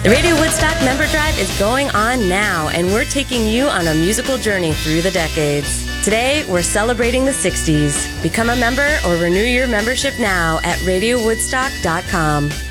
The Radio Woodstock Member Drive is going on now, and we're taking you on a musical journey through the decades. Today, we're celebrating the 60s. Become a member or renew your membership now at RadioWoodstock.com.